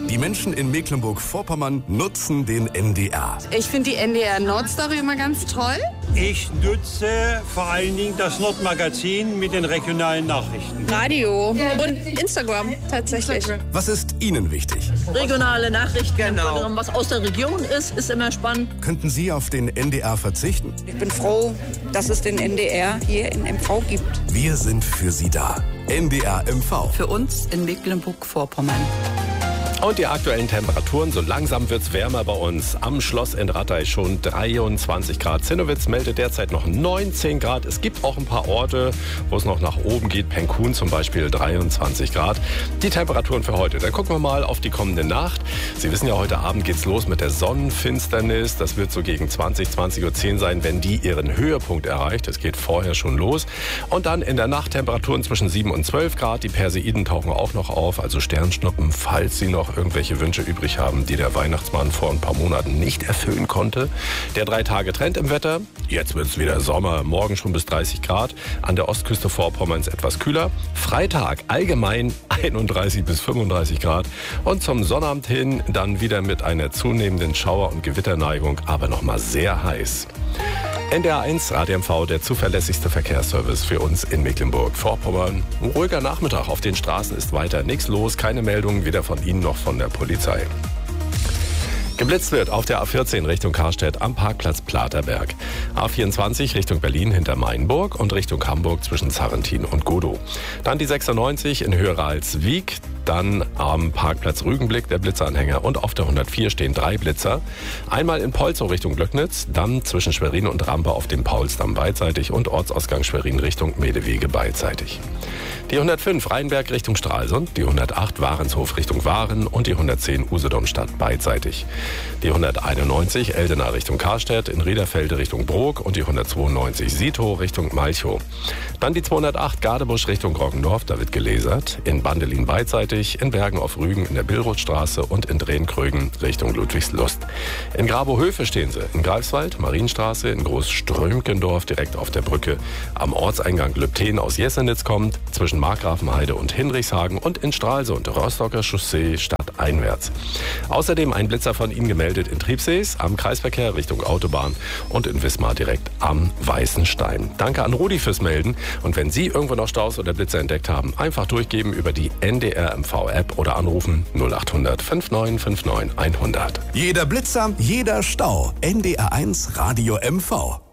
Die Menschen in Mecklenburg-Vorpommern nutzen den NDR. Ich finde die NDR Nordstory immer ganz toll. Ich nutze vor allen Dingen das Nordmagazin mit den regionalen Nachrichten. Radio und Instagram tatsächlich. Was ist Ihnen wichtig? Regionale Nachrichten, was aus der Region ist immer spannend. Könnten Sie auf den NDR verzichten? Ich bin froh, dass es den NDR hier in MV gibt. Wir sind für Sie da. NDR MV. Für uns in Mecklenburg-Vorpommern. Und die aktuellen Temperaturen, so langsam wird's wärmer bei uns. Am Schloss in Rattay schon 23 Grad. Zinnowitz meldet derzeit noch 19 Grad. Es gibt auch ein paar Orte, wo es noch nach oben geht. Penkun zum Beispiel 23 Grad. Die Temperaturen für heute. Dann gucken wir mal auf die kommende Nacht. Sie wissen ja, heute Abend geht's los mit der Sonnenfinsternis. Das wird so gegen 20:10 Uhr sein, wenn die ihren Höhepunkt erreicht. Es geht vorher schon los. Und dann in der Nacht Temperaturen zwischen 7 und 12 Grad. Die Perseiden tauchen auch noch auf, also Sternschnuppen, falls Sie noch irgendwelche Wünsche übrig haben, die der Weihnachtsmann vor ein paar Monaten nicht erfüllen konnte. Der 3-Tage-Trend im Wetter. Jetzt wird es wieder Sommer, morgen schon bis 30 Grad. An der Ostküste Vorpommerns etwas kühler. Freitag allgemein 31 bis 35 Grad. Und zum Sonnabend hin dann wieder mit einer zunehmenden Schauer- und Gewitterneigung, aber nochmal sehr heiß. NDR 1 Radio MV, der zuverlässigste Verkehrsservice für uns in Mecklenburg-Vorpommern. Ein ruhiger Nachmittag auf den Straßen ist weiter nichts los, keine Meldungen weder von Ihnen noch von der Polizei. Geblitzt wird auf der A14 Richtung Karstedt am Parkplatz Platerberg. A24 Richtung Berlin hinter Mainburg und Richtung Hamburg zwischen Sarrentin und Godow. Dann die 96 in Höhe Ralswiek. Dann am Parkplatz Rügenblick der Blitzeranhänger und auf der 104 stehen 3 Blitzer. Einmal in Polzow Richtung Glöcknitz, dann zwischen Schwerin und Rampe auf dem Paulsdamm beidseitig und Ortsausgang Schwerin Richtung Medewege beidseitig. Die 105 Rheinberg Richtung Stralsund, die 108 Warenshof Richtung Waren und die 110 Usedom-Stadt beidseitig. Die 191 Eldena Richtung Karstedt, in Riederfelde Richtung Brok und die 192 Sito Richtung Malchow. Dann die 208 Gadebusch Richtung Roggendorf, da wird gelasert, in Bandelin beidseitig, in Bergen auf Rügen in der Billrothstraße und in Drehenkrögen Richtung Ludwigslust. In Grabow-Höfe stehen sie, in Greifswald, Marienstraße, in Großströmkendorf direkt auf der Brücke, am Ortseingang Lübten aus Jessenitz kommt, zwischen Markgrafenheide und Hinrichshagen und in Stralsund, Rostocker Chaussee stadteinwärts. Außerdem ein Blitzer von Ihnen gemeldet in Triebsees, am Kreisverkehr Richtung Autobahn und in Wismar direkt am Weißen Stein. Danke an Rudi fürs Melden und wenn Sie irgendwo noch Staus oder Blitzer entdeckt haben, einfach durchgeben über die NDR MV-App oder anrufen 0800 5959 100. Jeder Blitzer, jeder Stau. NDR 1 Radio MV.